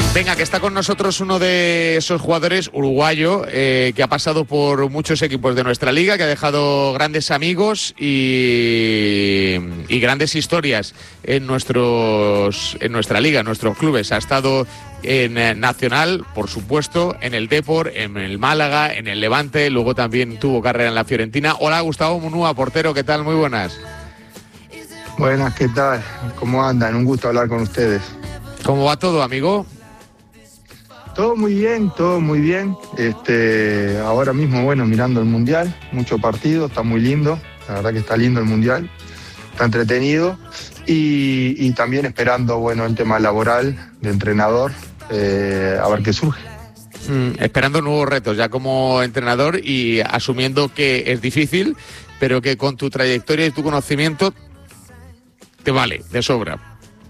Venga, que está con nosotros uno de esos jugadores uruguayo que ha pasado por muchos equipos de nuestra liga, que ha dejado grandes amigos y grandes historias en nuestra liga, en nuestros clubes. Ha estado en Nacional, por supuesto, en el Depor, en el Málaga, en el Levante, luego también tuvo carrera en la Fiorentina. Hola, Gustavo Munúa, portero, ¿qué tal? Muy buenas. Buenas, ¿qué tal? ¿Cómo andan? Un gusto hablar con ustedes. ¿Cómo va todo, amigo? Todo muy bien, todo muy bien. Ahora mismo, bueno, mirando el Mundial, mucho partido, está muy lindo. La verdad que está lindo el Mundial, está entretenido. Y también esperando, bueno, el tema laboral de entrenador, a ver qué surge. Esperando nuevos retos ya como entrenador y asumiendo que es difícil, pero que con tu trayectoria y tu conocimiento te vale, de sobra.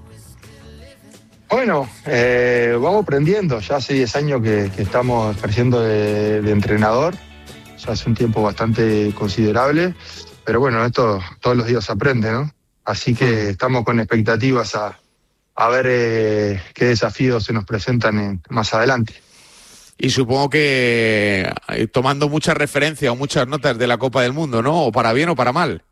Bueno, vamos aprendiendo. Ya hace 10 años que estamos ejerciendo de entrenador. Ya hace un tiempo bastante considerable. Pero bueno, esto todos los días se aprende, ¿no? Así que estamos con expectativas a ver qué desafíos se nos presentan más adelante. Y supongo que tomando mucha referencia o muchas notas de la Copa del Mundo, ¿no? O para bien o para mal.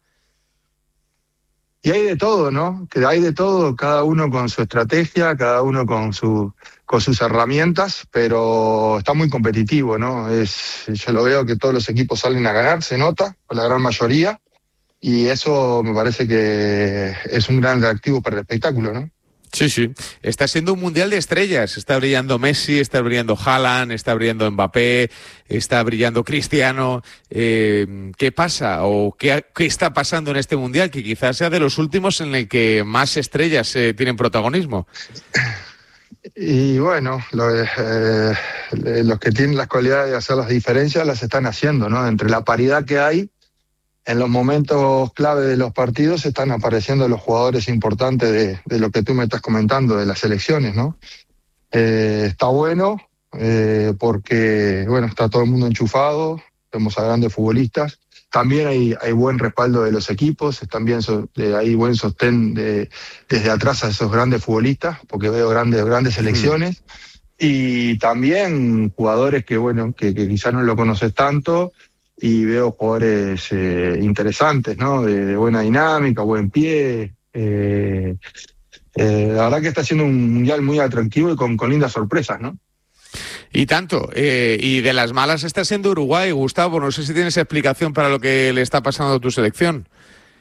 Y hay de todo, ¿no? Que hay de todo, cada uno con su estrategia, cada uno con sus herramientas, pero está muy competitivo, ¿no? Yo lo veo que todos los equipos salen a ganar, se nota, con la gran mayoría, y eso me parece que es un gran reactivo para el espectáculo, ¿no? Sí, sí. Está siendo un mundial de estrellas. Está brillando Messi, está brillando Haaland, está brillando Mbappé, está brillando Cristiano. ¿Qué pasa o qué está pasando en este mundial que quizás sea de los últimos en el que más estrellas tienen protagonismo? Y bueno, los que tienen las cualidades de hacer las diferencias las están haciendo, ¿no? Entre la paridad que hay, en los momentos clave de los partidos están apareciendo los jugadores importantes de lo que tú me estás comentando, de las selecciones, ¿no? Está bueno porque, bueno, está todo el mundo enchufado, vemos a grandes futbolistas. También hay buen respaldo de los equipos, también hay buen sostén desde atrás a esos grandes futbolistas, porque veo grandes selecciones. Y también jugadores que, bueno, que quizás no lo conoces tanto, y veo jugadores interesantes, ¿no? De buena dinámica, buen pie. La verdad que está siendo un mundial muy atractivo y con lindas sorpresas, ¿no? Y tanto. Y de las malas está siendo Uruguay, Gustavo. No sé si tienes explicación para lo que le está pasando a tu selección.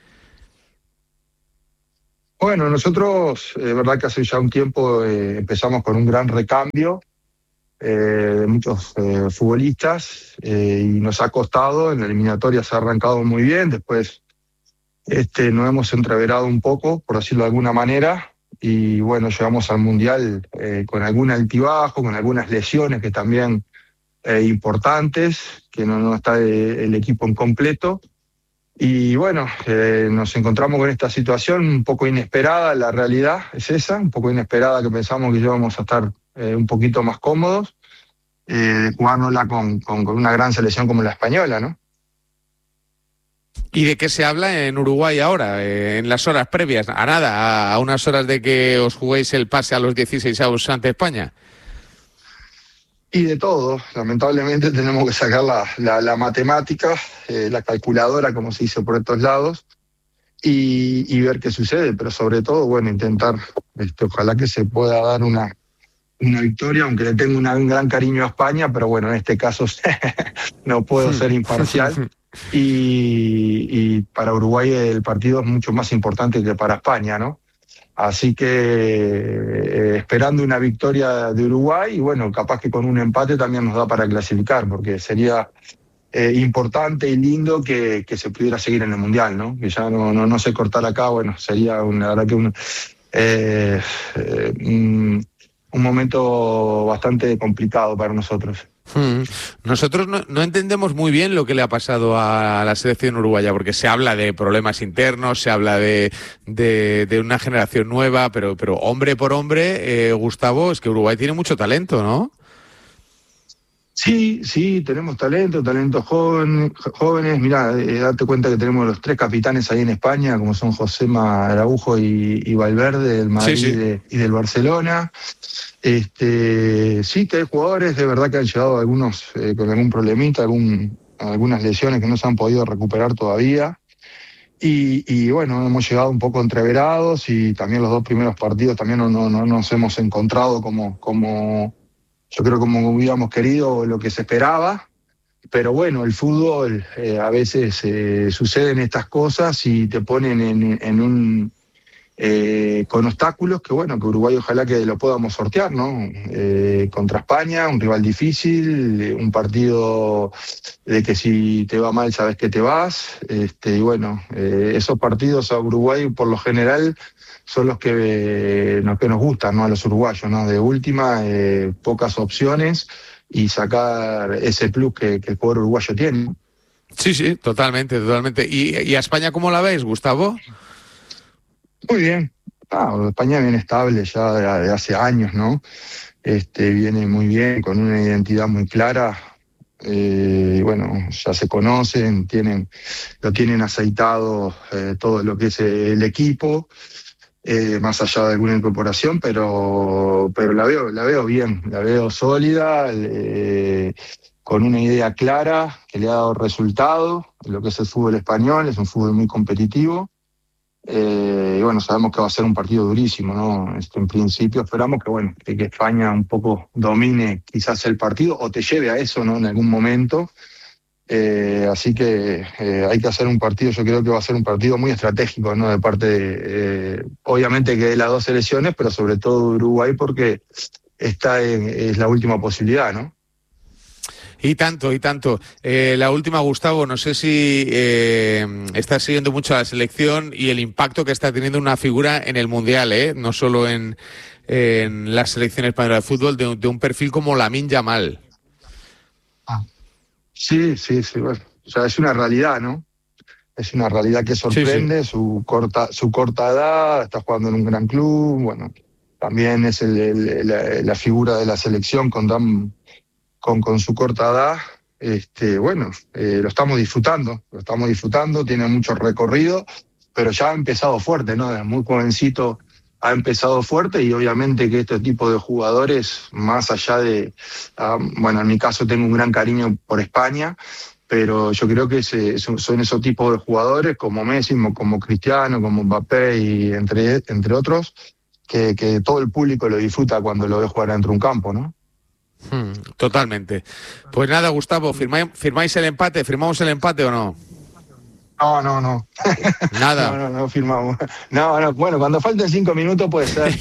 Bueno, nosotros, verdad que hace ya un tiempo empezamos con un gran recambio de muchos futbolistas y nos ha costado. En la eliminatoria se ha arrancado muy bien, después nos hemos entreverado un poco, por decirlo de alguna manera, y bueno, llegamos al Mundial con algún altibajo, con algunas lesiones que también importantes, que no está el equipo en completo. Y bueno, nos encontramos con esta situación un poco inesperada, la realidad es esa, un poco inesperada, que pensamos que íbamos a estar un poquito más cómodos, jugándola con una gran selección como la española, ¿no? ¿Y de qué se habla en Uruguay ahora, en las horas previas? A nada, a unas horas de que os juguéis el pase a los 16avos ante España. Y de todo, lamentablemente tenemos que sacar la matemática, la calculadora, como se dice por estos lados, y ver qué sucede, pero sobre todo, bueno, intentar, ojalá que se pueda dar una victoria, aunque le tengo un gran cariño a España, pero bueno, en este caso no puedo ser imparcial, y para Uruguay el partido es mucho más importante que para España, ¿no? Así que esperando una victoria de Uruguay, y bueno, capaz que con un empate también nos da para clasificar, porque sería importante y lindo que se pudiera seguir en el Mundial, ¿no? Que ya no se cortara acá, bueno, sería la verdad que un momento bastante complicado para nosotros. Nosotros no entendemos muy bien lo que le ha pasado a la selección uruguaya, porque se habla de problemas internos, se habla de una generación nueva, pero hombre por hombre, Gustavo, es que Uruguay tiene mucho talento, ¿no? Sí, tenemos talentos jóvenes. Mirá, date cuenta que tenemos los 3 capitanes ahí en España, como son Josema Araujo y Valverde, del Madrid, sí. Y del Barcelona. Sí que hay jugadores de verdad que han llegado algunos con algún problemita, algunas lesiones que no se han podido recuperar todavía. Y bueno, hemos llegado un poco entreverados y también los 2 primeros partidos también no nos hemos encontrado como yo creo como hubiéramos querido o lo que se esperaba. Pero bueno, el fútbol a veces suceden estas cosas y te ponen con obstáculos que bueno, que Uruguay ojalá que lo podamos sortear, ¿no? Contra España, un rival difícil, un partido de que si te va mal sabes que te vas, y bueno, esos partidos a Uruguay por lo general son los que nos gustan, ¿no? A los uruguayos, ¿no? De última, pocas opciones y sacar ese plus que el jugador uruguayo tiene. Sí, totalmente. ¿Y a España cómo la veis, Gustavo? Muy bien. España viene estable ya de hace años, ¿no? Viene muy bien, con una identidad muy clara. Bueno, ya se conocen, lo tienen aceitado todo lo que es el equipo, más allá de alguna incorporación, pero la veo bien, la veo sólida, con una idea clara que le ha dado resultado. Lo que es el fútbol español es un fútbol muy competitivo. Y bueno, sabemos que va a ser un partido durísimo, ¿no? En principio esperamos que España un poco domine quizás el partido o te lleve a eso, ¿no? En algún momento. Así que hay que hacer un partido, yo creo que va a ser un partido muy estratégico, ¿no? De parte de, obviamente que de las 2 selecciones, pero sobre todo de Uruguay porque es la última posibilidad, ¿no? Y tanto. La última, Gustavo, no sé si estás siguiendo mucho a la selección y el impacto que está teniendo una figura en el Mundial, no solo en la selección española de fútbol, de un perfil como Lamine Yamal. Sí, bueno, o sea, es una realidad, ¿no? Es una realidad que sorprende, sí. Su corta edad, está jugando en un gran club, bueno, también es la figura de la selección con su corta edad, bueno, lo estamos disfrutando, tiene mucho recorrido, pero ya ha empezado fuerte, ¿no? Desde muy jovencito ha empezado fuerte y obviamente que este tipo de jugadores, más allá de, bueno, en mi caso tengo un gran cariño por España, pero yo creo que son esos tipos de jugadores como Messi, como Cristiano, como Mbappé y entre otros, que todo el público lo disfruta cuando lo ve jugar dentro de un campo, ¿no? Totalmente. Pues nada, Gustavo, ¿firmáis el empate? ¿Firmamos el empate o no? No. Nada. No firmamos. No, bueno, cuando falten 5 minutos puede ser.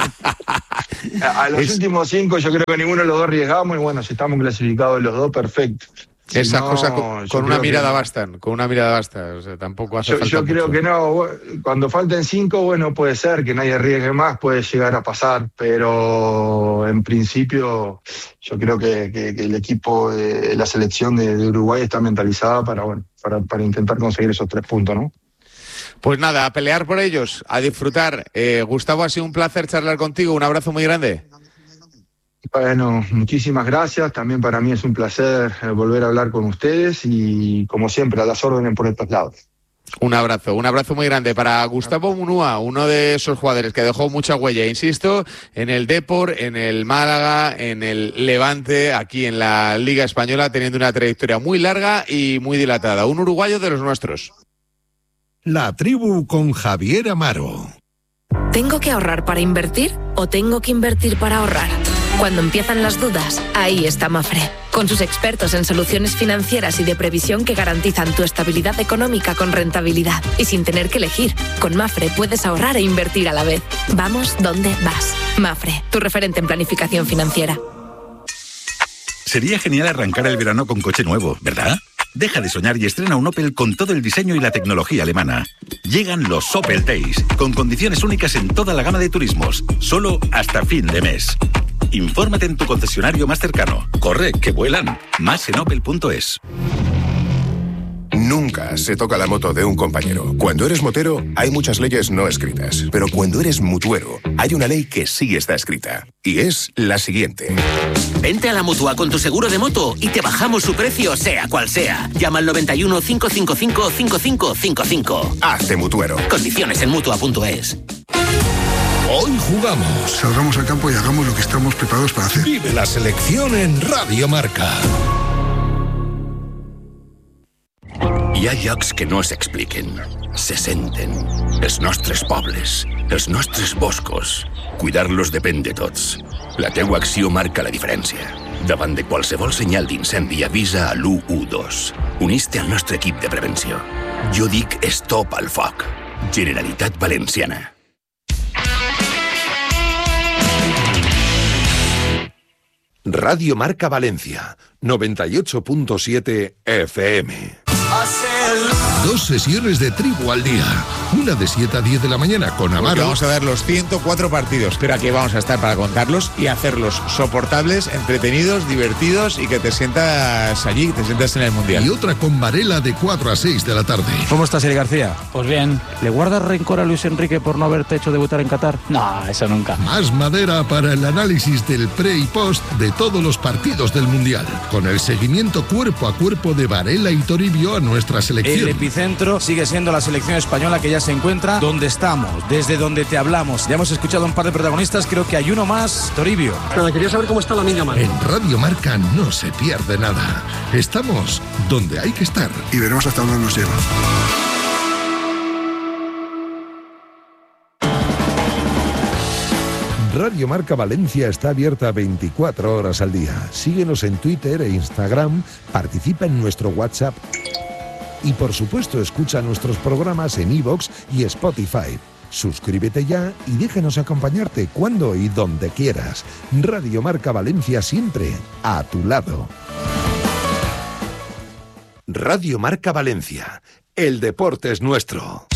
A los últimos 5 yo creo que ninguno de los 2 arriesgamos y bueno, si estamos clasificados los 2, perfecto. Esas cosas con una mirada bastan, o sea, tampoco hace falta yo creo mucho. Que no, cuando falten 5, bueno, puede ser que nadie arriesgue más, puede llegar a pasar, pero en principio yo creo que el equipo, la selección de Uruguay está mentalizada para intentar conseguir esos 3 puntos, ¿no? Pues nada, a pelear por ellos, a disfrutar. Gustavo, ha sido un placer charlar contigo, un abrazo muy grande. Bueno, muchísimas gracias. También para mí es un placer volver a hablar con ustedes y, como siempre, a las órdenes por estos lados. Un abrazo muy grande para Gustavo Munúa, uno de esos jugadores que dejó mucha huella, insisto, en el Depor, en el Málaga, en el Levante, aquí en la Liga Española, teniendo una trayectoria muy larga y muy dilatada. Un uruguayo de los nuestros. La Tribu con Javier Amaro. ¿Tengo que ahorrar para invertir o tengo que invertir para ahorrar? Cuando empiezan las dudas, ahí está Mafre, con sus expertos en soluciones financieras y de previsión que garantizan tu estabilidad económica con rentabilidad y sin tener que elegir. Con Mafre puedes ahorrar e invertir a la vez. Vamos donde vas. Mafre, tu referente en planificación financiera. Sería genial arrancar el verano con coche nuevo, ¿verdad? Deja de soñar y estrena un Opel con todo el diseño y la tecnología alemana. Llegan los Opel Days, con condiciones únicas en toda la gama de turismos, solo hasta fin de mes. Infórmate en tu concesionario más cercano. Corre, que vuelan. Más en opel.es. Nunca se toca la moto de un compañero. Cuando eres motero, hay muchas leyes no escritas. Pero cuando eres mutuero, hay una ley que sí está escrita. Y es la siguiente. Vente a la Mutua con tu seguro de moto y te bajamos su precio, sea cual sea. Llama al 91 555 5555. Hazte mutuero. Condiciones en Mutua.es. Hoy jugamos. Salgamos al campo y hagamos lo que estamos preparados para hacer. Vive la selección en Radio Marca. Hi ha llocs que no s'expliquen, se senten. Els nostres pobles, els nostres boscos. Cuidar-los depèn de tots. La teua acció marca la diferència. Davant de qualsevol senyal d'incendi, avisa a l'112. Unís-te al nostre equip de prevenció. Jo dic stop al foc. Generalitat Valenciana. Radio Marca Valencia, 98.7 FM. 2 sesiones de Tribu al día. Una de 7 a 10 de la mañana con Amaro. Porque vamos a ver los 104 partidos, pero aquí vamos a estar para contarlos y hacerlos soportables, entretenidos, divertidos y que te sientas allí, que te sientas en el Mundial. Y otra con Varela de 4 a 6 de la tarde. ¿Cómo estás, Eli García? Pues bien. ¿Le guardas rencor a Luis Enrique por no haberte hecho debutar en Qatar? No, eso nunca. Más madera para el análisis del pre y post de todos los partidos del Mundial. Con el seguimiento cuerpo a cuerpo de Varela y Toribio a nuestra selección. El epicentro sigue siendo la selección española, que ya se encuentra donde estamos, desde donde te hablamos. Ya hemos escuchado a un par de protagonistas, creo que hay uno más, Toribio. Nada, quería saber cómo está la niña, En Radio Marca no se pierde nada. Estamos donde hay que estar. Y veremos hasta dónde nos lleva. Radio Marca Valencia está abierta 24 horas al día. Síguenos en Twitter e Instagram, participa en nuestro WhatsApp y por supuesto escucha nuestros programas en iVoox y Spotify. Suscríbete ya y déjanos acompañarte cuando y donde quieras. Radio Marca Valencia, siempre a tu lado. Radio Marca Valencia. El deporte es nuestro.